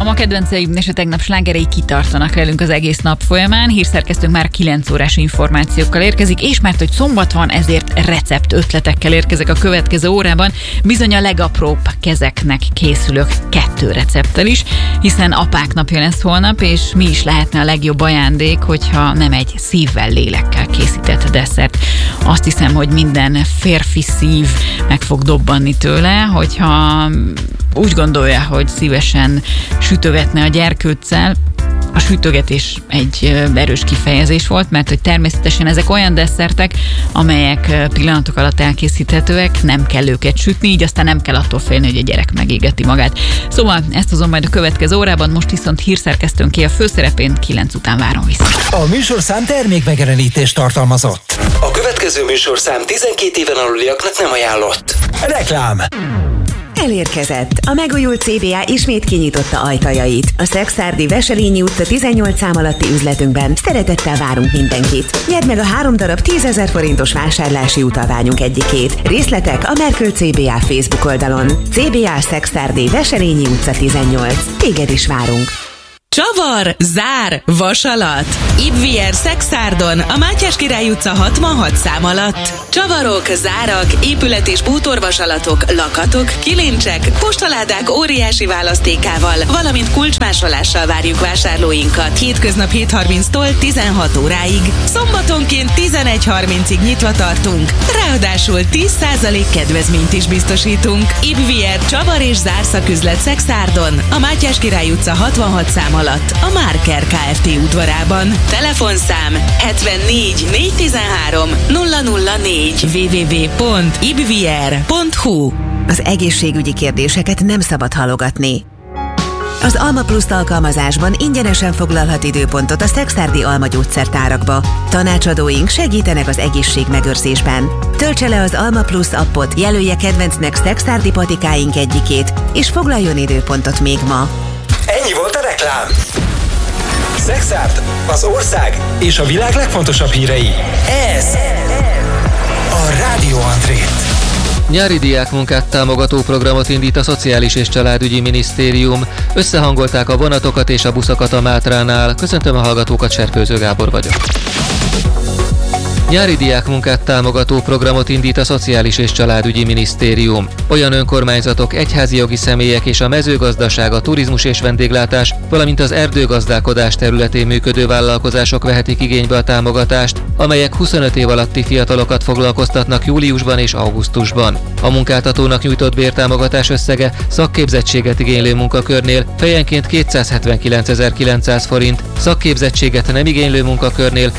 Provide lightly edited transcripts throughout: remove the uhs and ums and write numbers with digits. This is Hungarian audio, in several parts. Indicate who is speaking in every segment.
Speaker 1: ma kedvenceim és a tegnap slágerei kitartanak velünk az egész nap folyamán. Hírszerkesztőnk már 9 órás információkkal érkezik, és mert hogy szombat van, ezért recept ötletekkel érkezek a következő órában. Bizony a legapróbb kezeknek készülök 2 recepttel is, hiszen apák napja lesz holnap, és mi is lehetne a legjobb ajándék, hogyha nem egy szívvel, lélekkel készített desszert. Azt hiszem, hogy minden férfi szív meg fog dobbanni tőle, hogyha úgy gondolja, hogy szívesen sütögetne a gyerkőccel. A sütögetés egy erős kifejezés volt, mert hogy természetesen ezek olyan desszertek, amelyek pillanatok alatt elkészíthetőek, nem kell őket sütni, így aztán nem kell attól félni, hogy a gyerek megégeti magát. Szóval ezt hozom majd a következő órában, most viszont hírszerkesztőnké a főszerepén, 9 után várom vissza.
Speaker 2: A műsorszám termékmegjelenítést tartalmazott.
Speaker 3: A következő műsorszám 12 éven aluliaknak nem ajánlott.
Speaker 2: Reklám.
Speaker 4: Elérkezett. A megújult CBA ismét kinyitotta ajtajait. A Szekszárdi Veselényi utca 18 szám alatti üzletünkben szeretettel várunk mindenkit. Nyerd meg a 3 darab 10 000 forintos vásárlási utalványunk egyikét. Részletek a Merkül CBA Facebook oldalon. CBA Szekszárdi Veselényi utca 18. Téged is várunk.
Speaker 5: Csavar, zár, vasalat. Ibvier Szekszárdon, a Mátyás Király utca 66 szám alatt. Csavarok, zárak, épület- és bútorvasalatok, lakatok, kilincsek, postaládák óriási választékával, valamint kulcsmásolással várjuk vásárlóinkat. Hétköznap 7:30-tól 16 óráig. Szombatonként 11:30-ig nyitva tartunk. Ráadásul 10% kedvezményt is biztosítunk. Ibvier Csavar és zárszaküzlet Szekszárdon, a Mátyás Király utca 66 szám alatt, a Márker Kft. Udvarában. Telefonszám 74 413 004 www.ibvier.hu.
Speaker 4: Az egészségügyi kérdéseket nem szabad halogatni. Az Alma Plus alkalmazásban ingyenesen foglalhat időpontot a szekszárdi Alma gyógyszertárakba. Tanácsadóink segítenek az egészségmegőrzésben. Töltse le az Alma Plus appot, jelölje kedvencnek szekszárdi patikáink egyikét, és foglaljon időpontot még ma.
Speaker 2: Ennyi volt a reklám. Szekszárd, az ország és a világ legfontosabb hírei. Ez a Rádió Andrét.
Speaker 6: Nyári diákmunkát támogató programot indít a Szociális és Családügyi Minisztérium. Összehangolták a vonatokat és a buszokat a Mátránál. Köszöntöm a hallgatókat, Serfőző Gábor vagyok. Nyári diákmunkát támogató programot indít a Szociális és Családügyi Minisztérium. Olyan önkormányzatok, egyházi jogi személyek és a mezőgazdaság, a turizmus és vendéglátás, valamint az erdőgazdálkodás területén működő vállalkozások vehetik igénybe a támogatást, amelyek 25 év alatti fiatalokat foglalkoztatnak júliusban és augusztusban. A munkáltatónak nyújtott bértámogatás összege szakképzettséget igénylő munkakörnél fejenként 279.900 forint, szakképzettséget nem igénylő munkakörnél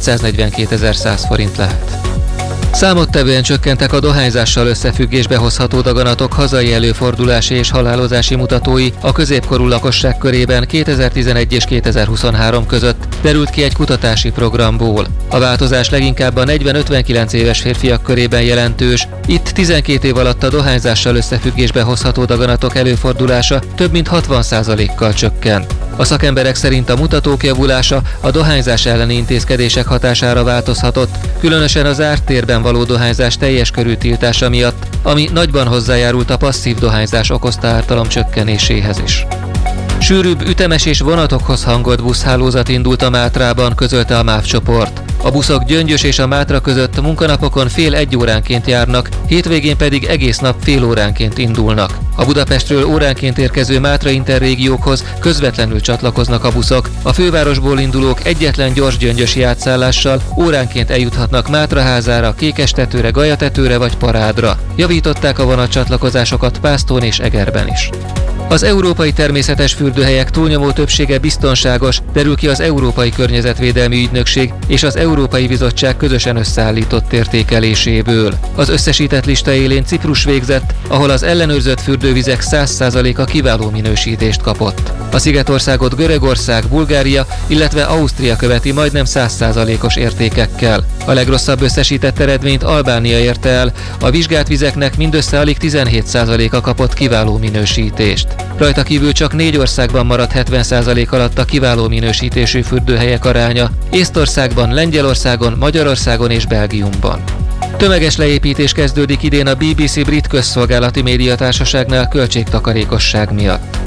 Speaker 6: 242.100 forint lehet. Számottevően csökkentek a dohányzással összefüggésbe hozható daganatok hazai előfordulási és halálozási mutatói a középkorú lakosság körében 2011 és 2023 között, derült ki egy kutatási programból. A változás leginkább a 40-59 éves férfiak körében jelentős, itt 12 év alatt a dohányzással összefüggésbe hozható daganatok előfordulása több mint 60%-kal csökkent. A szakemberek szerint a mutatók javulása a dohányzás elleni intézkedések hatására változhatott, különösen az zárt térben való dohányzás teljes körű tiltása miatt, ami nagyban hozzájárult a passzív dohányzás okozta ártalom csökkenéséhez is. Sűrűbb, ütemes és vonatokhoz hangolt buszhálózat indult a Mátrában, közölte a MÁV csoport. A buszok Gyöngyös és a Mátra között munkanapokon fél 1 óránként járnak, hétvégén pedig egész nap fél óránként indulnak. A Budapestről óránként érkező Mátra interrégiókhoz közvetlenül csatlakoznak a buszok. A fővárosból indulók egyetlen gyors gyöngyösi átszállással óránként eljuthatnak Mátraházára, Kékestetőre, Galyatetőre vagy Parádra. Javították a vonatcsatlakozásokat Pásztón és Egerben is. Az európai természetes fürdőhelyek túlnyomó többsége biztonságos, derül ki az Európai Környezetvédelmi Ügynökség és az Európai Bizottság közösen összeállított értékeléséből. Az összesített lista élén Ciprus végzett, ahol az ellenőrzött fürdővizek 100%-a kiváló minősítést kapott. A szigetországot Görögország, Bulgária, illetve Ausztria követi majdnem 100%-os értékekkel. A legrosszabb összesített eredményt Albánia érte el, a vizsgált vizeknek mindössze alig 17%-a kapott kiváló minősítést. Rajta kívül csak 4 országban maradt 70% alatt a kiváló minősítésű fürdőhelyek aránya: Észtországban, Lengyelországon, Magyarországon és Belgiumban. Tömeges leépítés kezdődik idén a BBC brit közszolgálati médiatársaságnál költségtakarékosság miatt.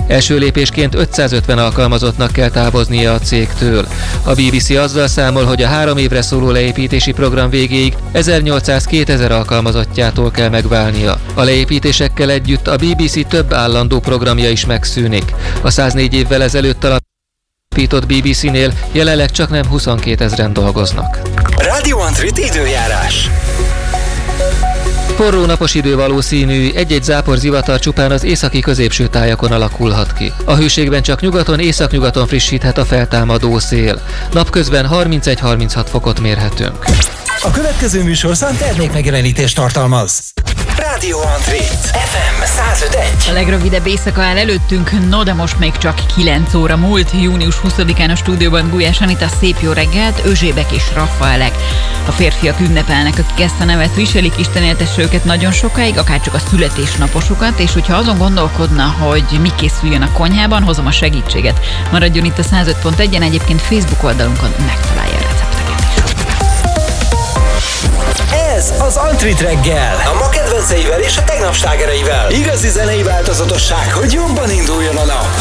Speaker 6: Első lépésként 550 alkalmazottnak kell távoznia a cégtől. A BBC azzal számol, hogy a 3 évre szóló leépítési program végéig 1800-2000 alkalmazottjától kell megválnia. A leépítésekkel együtt a BBC több állandó programja is megszűnik. A 104 évvel ezelőtt alapított BBC-nél jelenleg csaknem 22 000-en dolgoznak.
Speaker 2: Radio Antrit időjárás.
Speaker 6: Forró napos idő valószínű, egy-egy zápor zivatar csupán az északi középső tájakon alakulhat ki. A hőségben csak nyugaton, északnyugaton frissíthet a feltámadó szél. Napközben 31-36 fokot mérhetünk.
Speaker 2: A következő műsorszám termékmegjelenítést tartalmaz. Radio Antrit FM 105.1.
Speaker 1: A legrövidebb éjszaka áll előttünk, no de most még csak 9 óra múlt. Június 20-án a stúdióban Gulyás Anita, szép jó reggelt, Özsébek és Rafaelek. A férfiak ünnepelnek, akik ezt a nevet viselik, Isten éltesse őket nagyon sokáig, akárcsak a születésnaposukat, és hogyha azon gondolkodna, hogy mi készüljön a konyhában, hozom a segítséget. Maradjon itt a 105.1-en, egyébként Facebook oldalunkon megtalálja a recepteket is.
Speaker 2: Ez az Antrit reggel. A ma kedvenceivel és a tegnap slágereivel. Igazi zenei változatosság, hogy jobban induljon a nap.